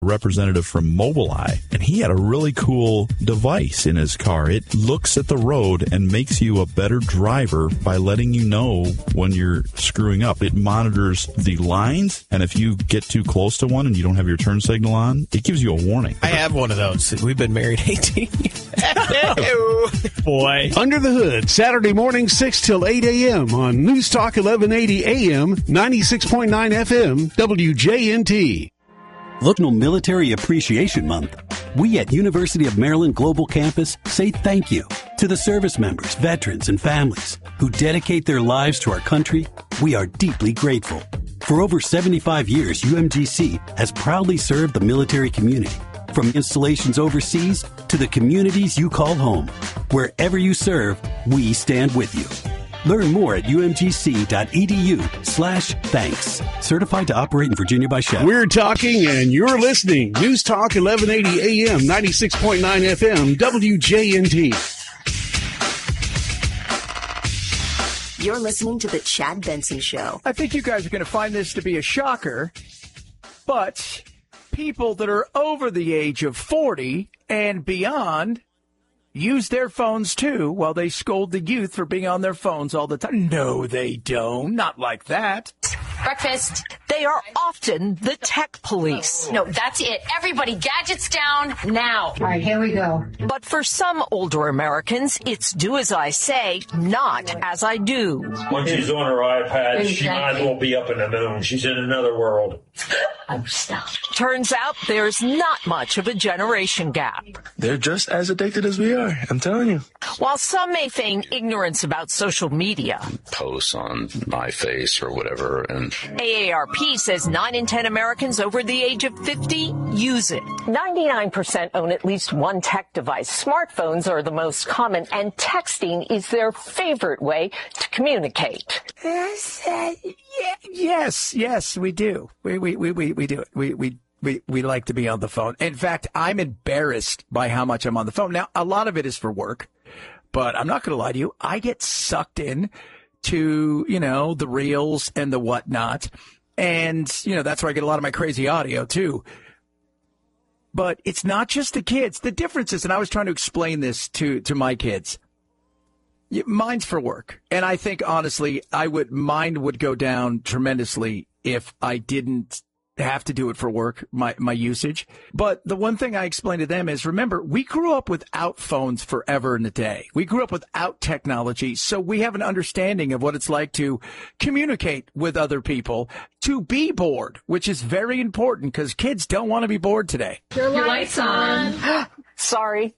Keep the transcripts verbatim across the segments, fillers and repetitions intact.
representative from Mobileye, and he had a really cool device in his car. It looks at the road and makes you a better driver by letting you know when you're screwing up. It monitors the lines, and if you get too close to one and you don't have your turn signal on, it gives you a warning. I have one of those. We've been married eighteen years. Boy. Under the Hood, Saturday morning, six till eight a.m. on News Talk eleven eighty A M, ninety-six point nine F M, W J N T. Local Military Appreciation Month. We at University of Maryland Global Campus say thank you to the service members, veterans, and families who dedicate their lives to our country. We are deeply grateful. For over seventy-five years, U M G C has proudly served the military community, from installations overseas to the communities you call home. Wherever you serve, we stand with you. Learn more at umgc.edu slash thanks. Certified to operate in Virginia by Chef. We're talking and you're listening. News Talk eleven eighty A M, ninety-six point nine F M, W J N T. You're listening to the Chad Benson Show. I think you guys are going to find this to be a shocker, but people that are over the age of forty and beyond use their phones, too, while they scold the youth for being on their phones all the time. No, they don't. Not like that. Breakfast. They are often the tech police. No, that's it. Everybody, gadgets down now. All right, here we go. But for some older Americans, it's do as I say, not as I do. When she's on her iPad, exactly. She might as well be up in the moon. She's in another world. I'm stuck. Turns out there's not much of a generation gap. They're just as addicted as we are, I'm telling you. While some may feign ignorance about social media. Posts on my face or whatever. And A A R P says nine in ten Americans over the age of fifty use it. ninety-nine percent own at least one tech device. Smartphones are the most common, and texting is their favorite way to communicate. I said, yeah, yes, yes, we do. We we we we, we do it. We we. We we like to be on the phone. In fact, I'm embarrassed by how much I'm on the phone. Now, a lot of it is for work, but I'm not going to lie to you. I get sucked in to, you know, the reels and the whatnot. And, you know, that's where I get a lot of my crazy audio, too. But it's not just the kids. The difference is, and I was trying to explain this to, to my kids. Mine's for work. And I think, honestly, I would mine would go down tremendously if I didn't have to do it for work, my, my usage. But the one thing I explain to them is, remember, we grew up without phones forever in a day. We grew up without technology. So we have an understanding of what it's like to communicate with other people, to be bored, which is very important because kids don't want to be bored today. Your light's on. Sorry.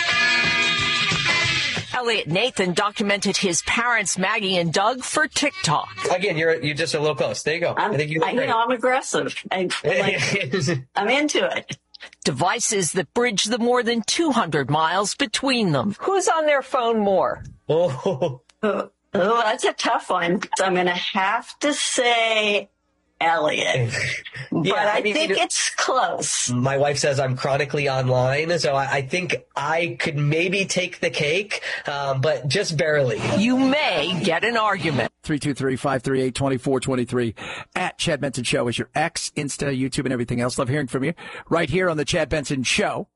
Elliot Nathan documented his parents, Maggie and Doug, for TikTok. Again, you're you're just a little close. There you go. I'm, I think you look I, great. You know, I'm aggressive. I, like, I'm into it. Devices that bridge the more than two hundred miles between them. Who's on their phone more? Oh, oh, oh that's a tough one. I'm going to have to say Elliot, but yeah, I, I mean, think it's close. My wife says I'm chronically online, so I, I think I could maybe take the cake, um, but just barely. You may get an argument. three two three, five three eight, two four two three. At Chad Benson Show is your X, Insta, YouTube, and everything else. Love hearing from you right here on the Chad Benson Show.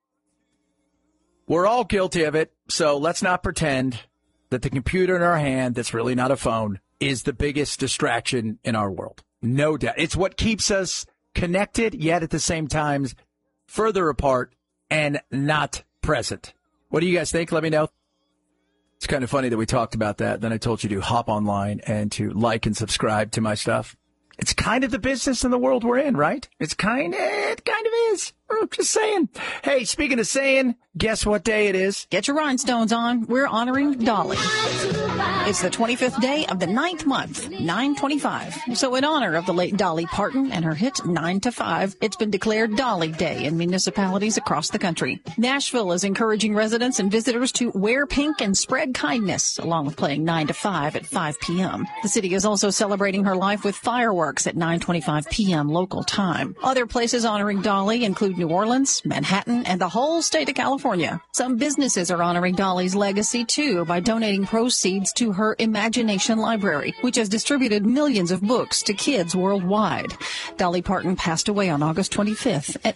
We're all guilty of it, so let's not pretend that the computer in our hand that's really not a phone is the biggest distraction in our world. No doubt. It's what keeps us connected, yet at the same time further apart and not present. What do you guys think? Let me know. It's kind of funny that we talked about that. Then I told you to hop online and to like and subscribe to my stuff. It's kind of the business in the world we're in, right? It's kind of, it kind of is. I'm just saying. Hey, speaking of saying, guess what day it is? Get your rhinestones on. We're honoring Dolly. It's the twenty-fifth day of the ninth month, nine twenty-five. So in honor of the late Dolly Parton and her hit nine to five, it's been declared Dolly Day in municipalities across the country. Nashville is encouraging residents and visitors to wear pink and spread kindness, along with playing nine to five at five p.m. The city is also celebrating her life with fireworks at nine twenty-five p.m. local time. Other places honoring Dolly include include New Orleans, Manhattan, and the whole state of California. Some businesses are honoring Dolly's legacy, too, by donating proceeds to her Imagination Library, which has distributed millions of books to kids worldwide. Dolly Parton passed away on August twenty-fifth at